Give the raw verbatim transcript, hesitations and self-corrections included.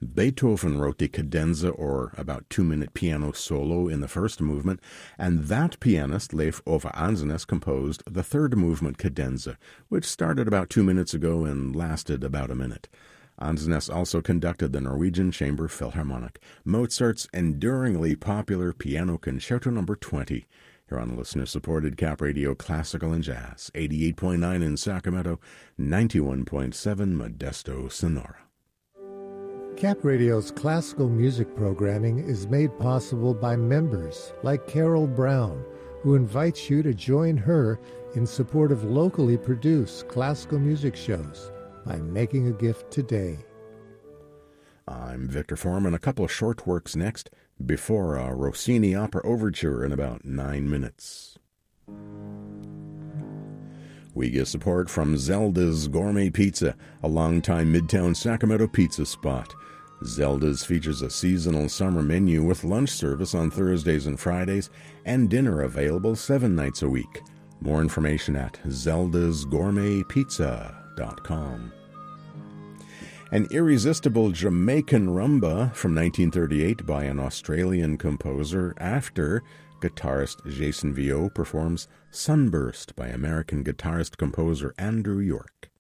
Beethoven wrote the cadenza, or about two-minute piano solo, in the first movement, and that pianist, Leif Ove Andsnes, composed the third movement cadenza, which started about two minutes ago and lasted about a minute. Andsnes also conducted the Norwegian Chamber Philharmonic, Mozart's enduringly popular Piano Concerto number twenty, here on listener-supported Cap Radio Classical and Jazz, eighty-eight point nine in Sacramento, ninety-one point seven Modesto, Sonora. Cap Radio's classical music programming is made possible by members like Carol Brown, who invites you to join her in support of locally produced classical music shows by making a gift today. I'm Victor Foreman. A couple of short works next, before a Rossini opera overture in about nine minutes. We get support from Zelda's Gourmet Pizza, a longtime Midtown Sacramento pizza spot. Zelda's features a seasonal summer menu with lunch service on Thursdays and Fridays, and dinner available seven nights a week. More information at zeldas gourmet pizza dot com. An irresistible Jamaican rumba from nineteen thirty-eight by an Australian composer, after guitarist Jason Viau performs Sunburst by American guitarist-composer Andrew York.